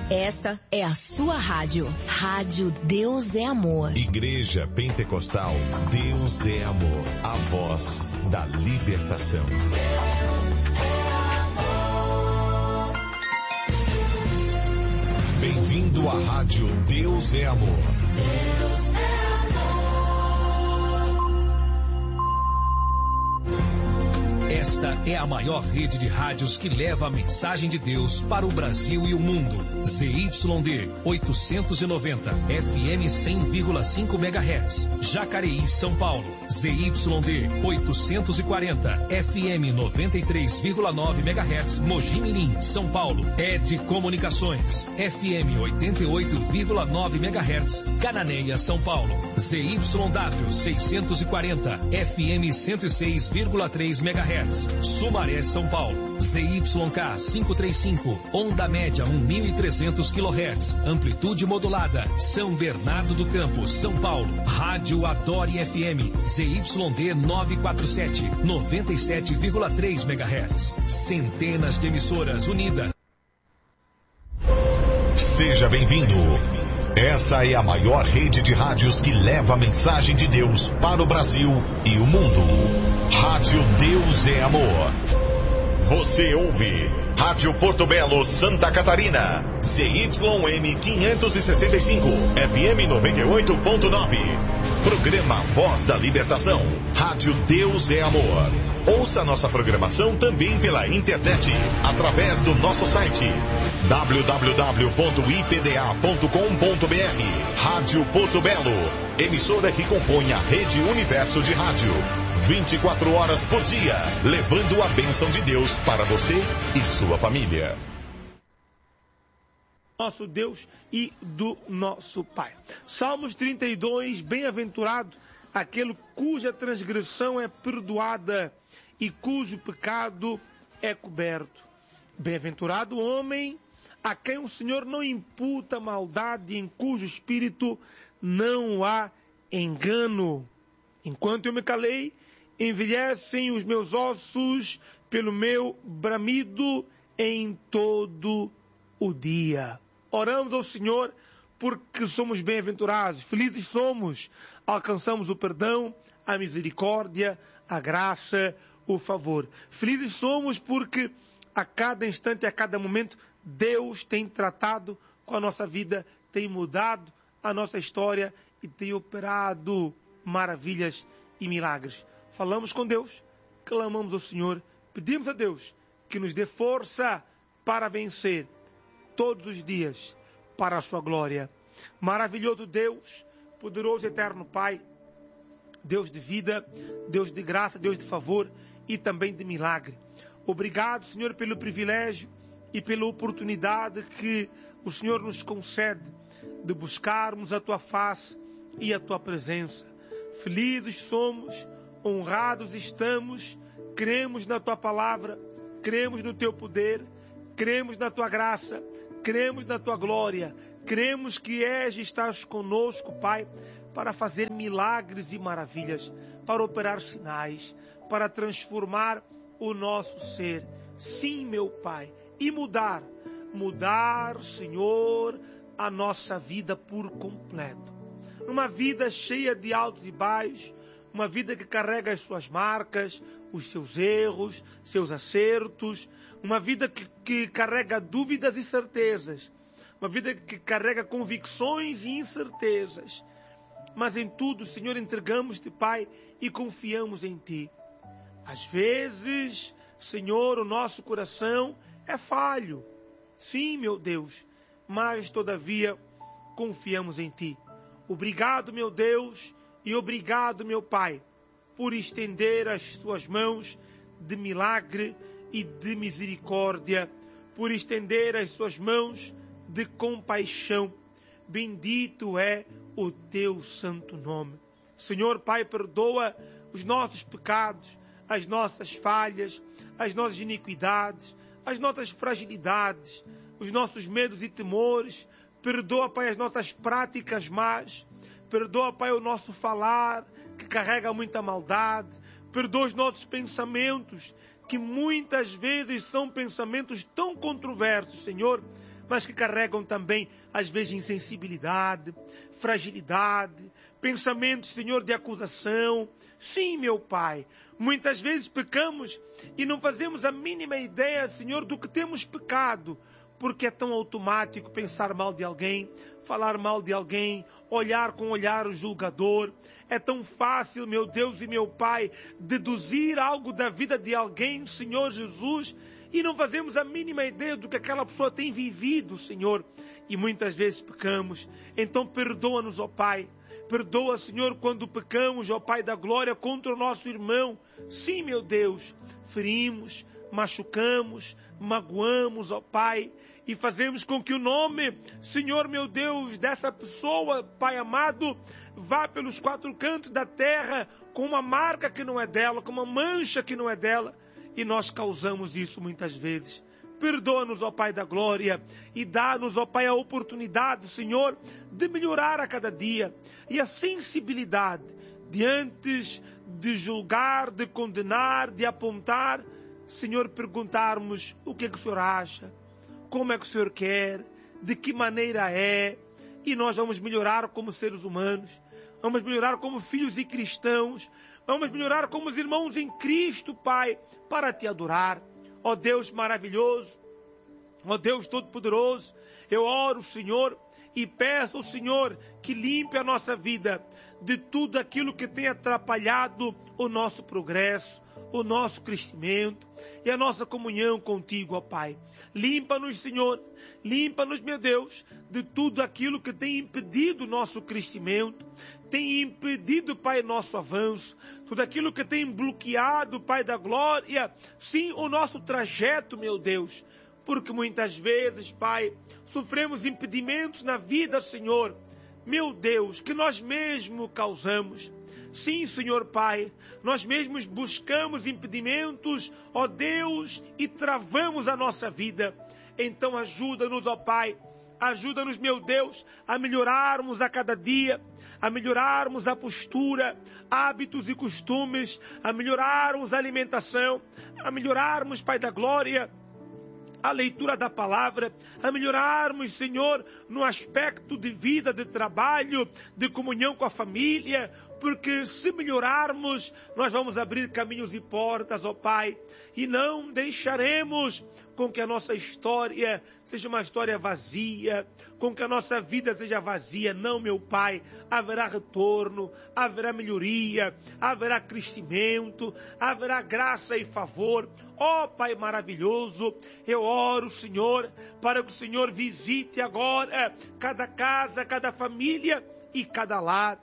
Esta é a sua rádio. Rádio Deus é Amor. Igreja Pentecostal Deus é Amor. A voz da libertação. Bem-vindo à Rádio Deus é Amor. Deus é amor. Esta é a maior rede de rádios que leva a mensagem de Deus para o Brasil e o mundo. ZYD 890, FM 100,5 MHz. Jacareí, São Paulo. ZYD 840, FM 93,9 MHz. Mogi Mirim, São Paulo. ED Comunicações, FM 88,9 MHz. Cananéia, São Paulo. ZYW 640, FM 106,3 MHz. Sumaré, São Paulo. ZYK 535, onda média 1.300 kHz, amplitude modulada. São Bernardo do Campo, São Paulo. Rádio Adore FM, ZYD 947, 97,3 MHz. Centenas de emissoras unidas. Seja bem-vindo. Essa é a maior rede de rádios que leva a mensagem de Deus para o Brasil e o mundo. Rádio Deus é Amor. Você ouve Rádio Porto Belo, Santa Catarina. ZYM 565, FM 98.9. Programa Voz da Libertação. Rádio Deus é Amor. Ouça nossa programação também pela internet, através do nosso site www.ipda.com.br. Rádio Porto Belo, emissora que compõe a Rede Universo de Rádio. 24 horas por dia, levando a bênção de Deus para você e sua família. Nosso Deus e do nosso Pai. Salmos 32, bem-aventurado aquele cuja transgressão é perdoada e cujo pecado é coberto. Bem-aventurado o homem a quem o Senhor não imputa maldade, em cujo espírito não há engano. Enquanto eu me calei, envelhecem os meus ossos pelo meu bramido em todo o dia. Oramos ao Senhor porque somos bem-aventurados, felizes somos, alcançamos o perdão, a misericórdia, a graça, o favor. Felizes somos porque a cada instante, a cada momento, Deus tem tratado com a nossa vida, tem mudado a nossa história e tem operado maravilhas e milagres. Falamos com Deus, clamamos ao Senhor, pedimos a Deus que nos dê força para vencer todos os dias para a sua glória. Maravilhoso Deus, poderoso eterno Pai, Deus de vida, Deus de graça, Deus de favor e também de milagre. Obrigado, Senhor, pelo privilégio e pela oportunidade que o Senhor nos concede de buscarmos a tua face e a tua presença. Felizes somos, honrados estamos, cremos na tua palavra, cremos no teu poder, cremos na tua graça, cremos na tua glória, cremos que és e estás conosco, Pai, para fazer milagres e maravilhas, para operar sinais, para transformar o nosso ser. Sim, meu Pai, e mudar, Senhor, a nossa vida por completo. Uma vida cheia de altos e baixos, uma vida que carrega as suas marcas, os seus erros, seus acertos, uma vida que carrega dúvidas e certezas, uma vida que carrega convicções e incertezas. Mas em tudo, Senhor, entregamos-te, Pai, e confiamos em Ti. Às vezes, Senhor, o nosso coração é falho. Sim, meu Deus, mas todavia confiamos em Ti. Obrigado, meu Deus, e obrigado, meu Pai, por estender as Tuas mãos de milagre e de misericórdia, por estender as Suas mãos de compaixão. Bendito é o Teu santo nome. Senhor, Pai, perdoa os nossos pecados, as nossas falhas, as nossas iniquidades, as nossas fragilidades, os nossos medos e temores. Perdoa, Pai, as nossas práticas más. Perdoa, Pai, o nosso falar, que carrega muita maldade. Perdoa os nossos pensamentos, que muitas vezes são pensamentos tão controversos, Senhor, mas que carregam também, às vezes, insensibilidade, fragilidade, pensamentos, Senhor, de acusação. Sim, meu Pai, muitas vezes pecamos e não fazemos a mínima ideia, Senhor, do que temos pecado, porque é tão automático pensar mal de alguém, falar mal de alguém, olhar com olhar julgador. É tão fácil, meu Deus e meu Pai, deduzir algo da vida de alguém, Senhor Jesus, e não fazemos a mínima ideia do que aquela pessoa tem vivido, Senhor. E muitas vezes pecamos. Então perdoa-nos, ó Pai. Perdoa, Senhor, quando pecamos, ó Pai da glória, contra o nosso irmão. Sim, meu Deus, ferimos, machucamos, magoamos, ó Pai, e fazemos com que o nome, Senhor, meu Deus, dessa pessoa, Pai amado, vá pelos quatro cantos da terra com uma marca que não é dela, com uma mancha que não é dela, e nós causamos isso muitas vezes. Perdoa-nos, ó Pai da glória, e dá-nos, ó Pai, a oportunidade, Senhor, de melhorar a cada dia, e a sensibilidade de antes de julgar, de condenar, de apontar, Senhor, perguntarmos o que é que o Senhor acha, como é que o Senhor quer, de que maneira é, e nós vamos melhorar como seres humanos, vamos melhorar como filhos e cristãos, vamos melhorar como os irmãos em Cristo, Pai, para Te adorar. Ó Deus maravilhoso, ó Deus todo-poderoso, eu oro, Senhor, e peço ao Senhor que limpe a nossa vida de tudo aquilo que tem atrapalhado o nosso progresso, o nosso crescimento e a nossa comunhão contigo, ó Pai. Limpa-nos, Senhor, limpa-nos, meu Deus, de tudo aquilo que tem impedido o nosso crescimento, tem impedido, Pai, nosso avanço, tudo aquilo que tem bloqueado, Pai da glória, sim, o nosso trajeto, meu Deus, porque muitas vezes, Pai, sofremos impedimentos na vida, Senhor, meu Deus, que nós mesmos causamos. Sim, Senhor Pai, nós mesmos buscamos impedimentos, ó Deus, e travamos a nossa vida. Então ajuda-nos, ó Pai, ajuda-nos, meu Deus, a melhorarmos a cada dia, a melhorarmos a postura, hábitos e costumes, a melhorarmos a alimentação, a melhorarmos, Pai da glória, a leitura da palavra, a melhorarmos, Senhor, no aspecto de vida, de trabalho, de comunhão com a família, porque se melhorarmos, nós vamos abrir caminhos e portas, ó Pai, e não deixaremos com que a nossa história seja uma história vazia, com que a nossa vida seja vazia. Não, meu Pai, haverá retorno, haverá melhoria, haverá crescimento, haverá graça e favor. Ó Pai maravilhoso, eu oro, Senhor, para que o Senhor visite agora cada casa, cada família e cada lar.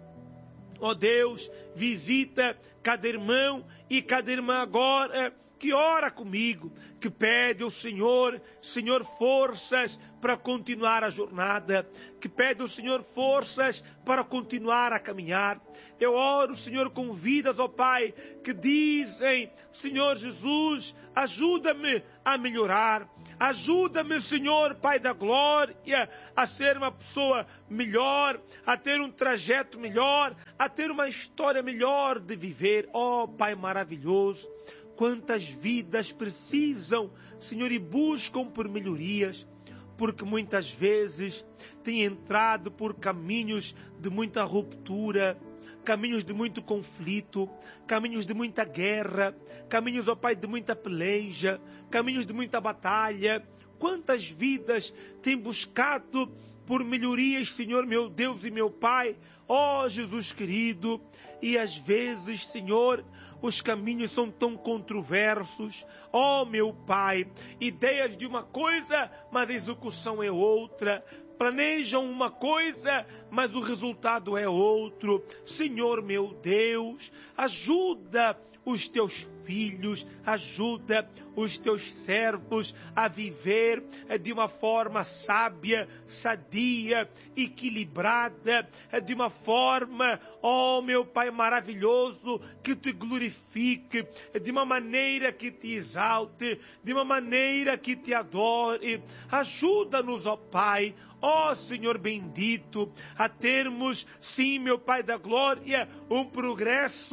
Ó Deus, visita cada irmão e cada irmã agora que ora comigo, que pede ao Senhor, Senhor, forças para continuar a jornada, que pede ao Senhor forças para continuar a caminhar. Eu oro, Senhor, com vidas, ó Pai, que dizem, Senhor Jesus, ajuda-me a melhorar. Ajuda-me, Senhor, Pai da glória, a ser uma pessoa melhor, a ter um trajeto melhor, a ter uma história melhor de viver. Ó Pai maravilhoso, quantas vidas precisam, Senhor, e buscam por melhorias, porque muitas vezes têm entrado por caminhos de muita ruptura, caminhos de muito conflito, caminhos de muita guerra, caminhos, ó Pai, de muita peleja, caminhos de muita batalha. Quantas vidas têm buscado por melhorias, Senhor, meu Deus e meu Pai, ó Jesus querido, e às vezes, Senhor, os caminhos são tão controversos, ó meu Pai, ideias de uma coisa, mas a execução é outra. Planejam uma coisa, mas o resultado é outro. Senhor meu Deus, ajuda os teus filhos, ajuda os teus servos a viver de uma forma sábia, sadia, equilibrada, de uma forma, ó meu Pai maravilhoso, que te glorifique, de uma maneira que te exalte, de uma maneira que te adore. Ajuda-nos, ó Pai, ó Senhor bendito, a termos, sim, meu Pai da glória, um progresso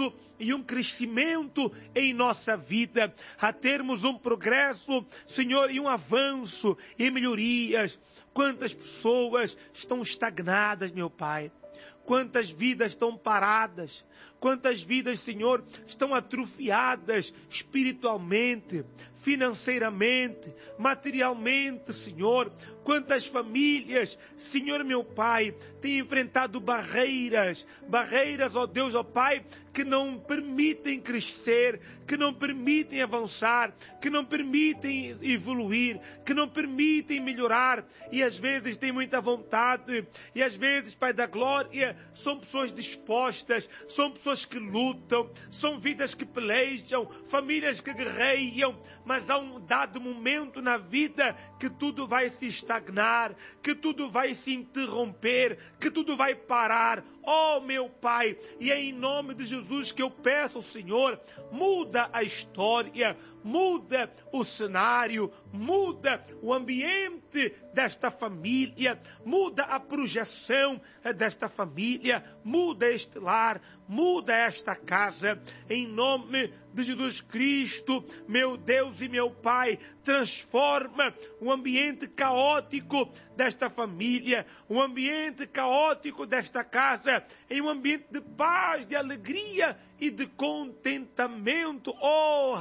e um crescimento em nossa vida, a termos um progresso, Senhor, e um avanço e melhorias. Quantas pessoas estão estagnadas, meu Pai? Quantas vidas estão paradas? Quantas vidas, Senhor, estão atrofiadas espiritualmente, financeiramente, materialmente, Senhor? Quantas famílias, Senhor meu Pai, têm enfrentado barreiras, ó Deus, ó Pai, que não permitem crescer, que não permitem avançar, que não permitem evoluir, que não permitem melhorar, e às vezes têm muita vontade, e às vezes, Pai da glória, são pessoas dispostas, são pessoas que lutam, são vidas que pelejam, famílias que guerreiam, mas há um dado momento na vida que tudo vai se estagnar, que tudo vai se interromper, que tudo vai parar. Oh, meu Pai, e é em nome de Jesus que eu peço ao Senhor, muda a história, muda o cenário, muda o ambiente desta família, muda a projeção desta família, muda este lar, muda esta casa, em nome de Jesus Cristo, meu Deus e meu Pai, transforma o ambiente caótico desta família, o ambiente caótico desta casa, em um ambiente de paz, de alegria e de contentamento. Oh,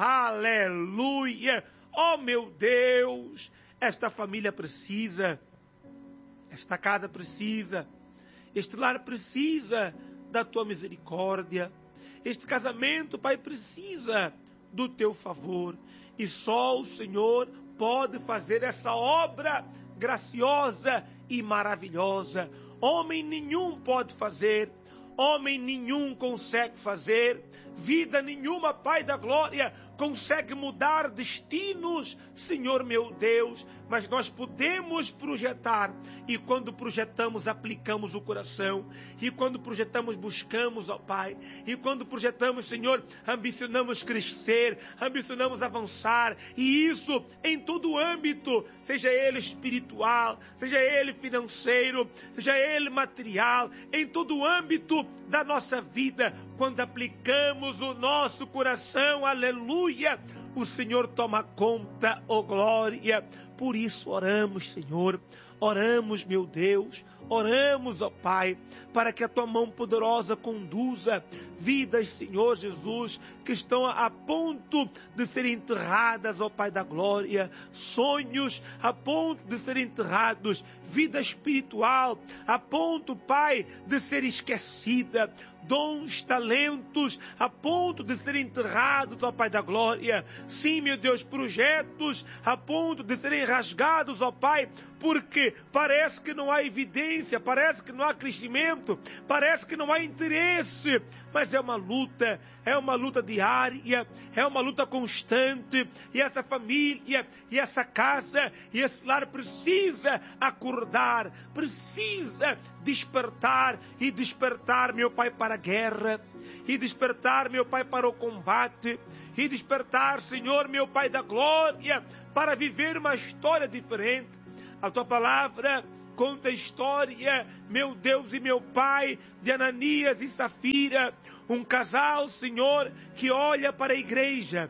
aleluia! Oh, meu Deus! Esta família precisa, esta casa precisa, este lar precisa da tua misericórdia. Este casamento, Pai, precisa do teu favor. E só o Senhor pode fazer essa obra graciosa e maravilhosa. Homem nenhum pode fazer, homem nenhum consegue fazer, vida nenhuma, Pai da glória, consegue mudar destinos, Senhor meu Deus, mas nós podemos projetar, e quando projetamos, aplicamos o coração, e quando projetamos, buscamos, ó Pai, e quando projetamos, Senhor, ambicionamos crescer, ambicionamos avançar, e isso em todo o âmbito, seja ele espiritual, seja ele financeiro, seja ele material, em todo o âmbito da nossa vida, quando aplicamos o nosso coração, aleluia, o Senhor toma conta, ó glória. Por isso oramos, Senhor, oramos, meu Deus, oramos, ó Pai, para que a tua mão poderosa conduza vidas, Senhor Jesus, que estão a ponto de serem enterradas, ó Pai da glória, sonhos a ponto de serem enterrados, vida espiritual a ponto, Pai, de ser esquecida, dons, talentos a ponto de serem enterrados, ó Pai da glória. Sim, meu Deus, projetos a ponto de serem rasgados, ó Pai, porque parece que não há evidência, parece que não há crescimento, parece que não há interesse, mas é uma luta diária, é uma luta constante, e essa família, e essa casa, e esse lar precisa acordar, precisa despertar, e despertar, meu Pai, para a guerra, e despertar, meu Pai, para o combate, e despertar, Senhor, meu Pai da glória, para viver uma história diferente. A tua palavra conta a história, meu Deus e meu Pai, de Ananias e Safira, um casal, Senhor, que olha para a igreja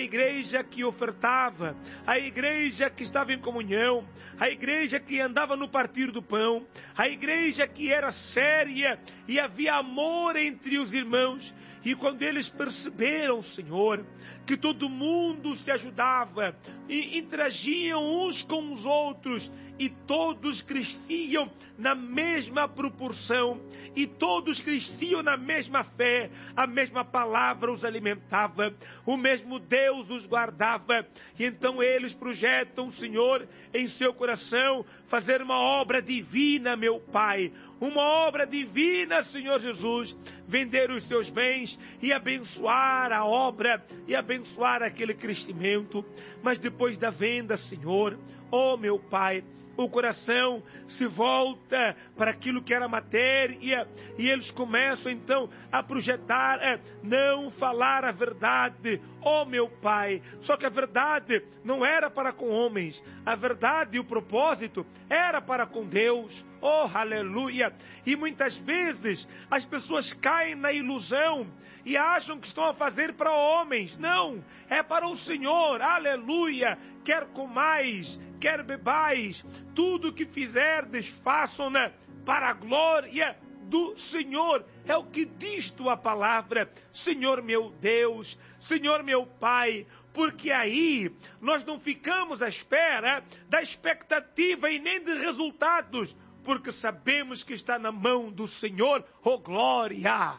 que ofertava, a igreja que estava em comunhão, a igreja que andava no partir do pão, a igreja que era séria e havia amor entre os irmãos. E quando eles perceberam, Senhor, que todo mundo se ajudava e interagiam uns com os outros, e todos cresciam na mesma proporção, e todos cresciam na mesma fé, a mesma palavra os alimentava, o mesmo Deus os guardava. E então eles projetam, Senhor, em seu coração, fazer uma obra divina, meu Pai, uma obra divina, Senhor Jesus, vender os seus bens e abençoar a obra e abençoar aquele crescimento. Mas depois da venda, Senhor, oh meu Pai, o coração se volta para aquilo que era matéria e eles começam então a projetar, não falar a verdade. Oh meu Pai, só que a verdade não era para com homens, a verdade e o propósito era para com Deus. Oh, aleluia! E muitas vezes as pessoas caem na ilusão e acham que estão a fazer para homens. Não, é para o Senhor, aleluia! Quer comais, quer bebais, tudo o que fizerdes, façam-na para a glória do Senhor. É o que diz tua palavra, Senhor meu Deus, Senhor meu Pai, porque aí nós não ficamos à espera da expectativa e nem de resultados, porque sabemos que está na mão do Senhor, oh glória!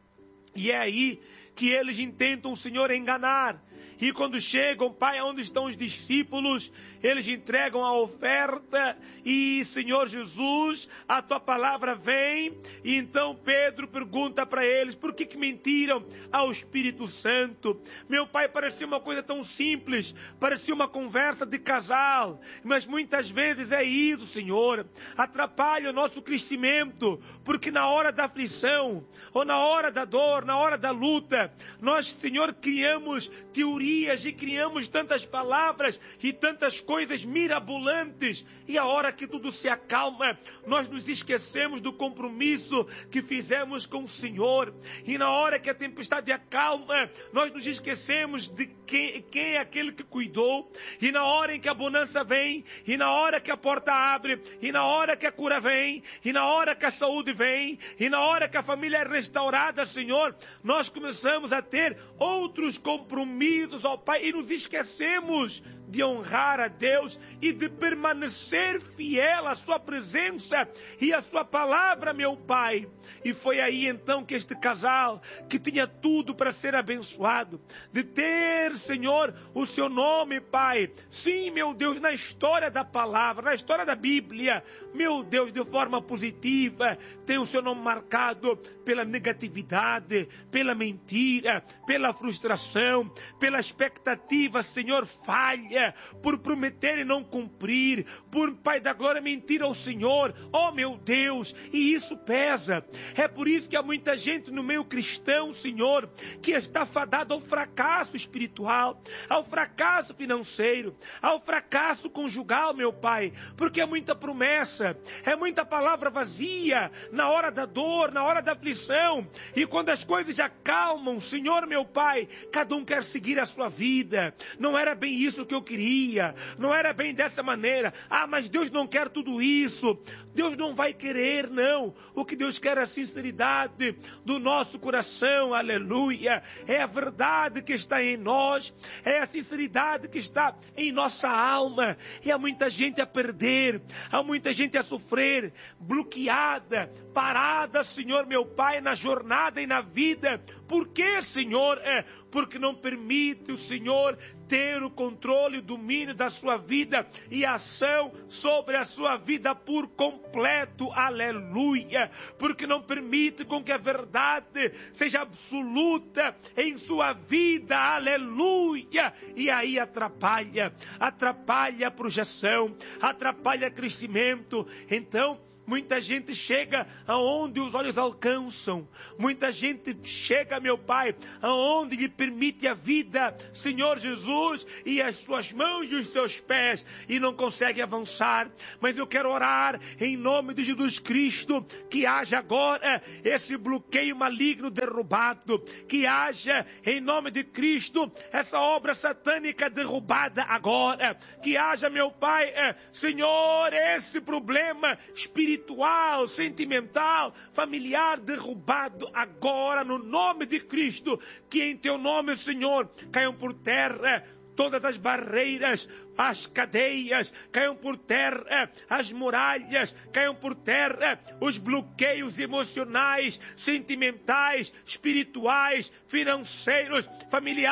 E é aí que eles intentam o Senhor enganar. E quando chegam, Pai, onde estão os discípulos, eles entregam a oferta e, Senhor Jesus, a tua palavra vem. E então Pedro pergunta para eles, por que mentiram ao Espírito Santo? Meu Pai, parecia uma coisa tão simples, parecia uma conversa de casal, mas muitas vezes é isso, Senhor, atrapalha o nosso crescimento, porque na hora da aflição, ou na hora da dor, na hora da luta, nós, Senhor, criamos teorias e criamos tantas palavras e tantas coisas mirabolantes, e a hora que tudo se acalma, nós nos esquecemos do compromisso que fizemos com o Senhor, e na hora que a tempestade acalma, nós nos esquecemos de quem é aquele que cuidou, e na hora em que a bonança vem, e na hora que a porta abre, e na hora que a cura vem, e na hora que a saúde vem, e na hora que a família é restaurada, Senhor, nós começamos a ter outros compromissos, ó Pai, e nos esquecemos de honrar a Deus e de permanecer fiel à sua presença e à sua palavra, meu Pai. E foi aí então que este casal, que tinha tudo para ser abençoado, de ter, Senhor, o seu nome, Pai, sim, meu Deus, na história da palavra, na história da Bíblia, meu Deus, de forma positiva, tem o seu nome marcado pela negatividade, pela mentira, pela frustração, pela expectativa, Senhor, falha, por prometer e não cumprir, por, Pai da glória, mentir ao Senhor, oh meu Deus, e isso pesa. É por isso que há muita gente no meio cristão, Senhor, que está fadada ao fracasso espiritual, ao fracasso financeiro, ao fracasso conjugal, meu Pai, porque é muita promessa, é muita palavra vazia, na hora da dor, na hora da aflição, e quando as coisas acalmam, Senhor, meu Pai, cada um quer seguir a sua vida, não era bem isso que eu queria, não era bem dessa maneira, mas Deus não quer tudo isso, Deus não vai querer, não, o que Deus quer é a sinceridade do nosso coração, aleluia, é a verdade que está em nós, é a sinceridade que está em nossa alma, e há muita gente a perder, há muita gente a sofrer, bloqueada, parada, Senhor meu Pai, na jornada e na vida. Por quê, Senhor? Porque não permite o Senhor ter o controle e o domínio da sua vida e ação sobre a sua vida por completo, aleluia, porque não permite com que a verdade seja absoluta em sua vida, aleluia, e aí atrapalha a projeção, atrapalha o crescimento. Então, muita gente chega aonde os olhos alcançam. Muita gente chega, meu Pai, aonde lhe permite a vida, Senhor Jesus, e as suas mãos e os seus pés, e não consegue avançar. Mas eu quero orar em nome de Jesus Cristo, que haja agora esse bloqueio maligno derrubado, que haja em nome de Cristo essa obra satânica derrubada agora, que haja, meu Pai, Senhor, esse problema espiritual, sentimental, familiar derrubado agora no nome de Cristo, que em teu nome, Senhor, caiam por terra todas as barreiras, as cadeias, caiam por terra as muralhas, caiam por terra os bloqueios emocionais, sentimentais, espirituais, financeiros, familiares,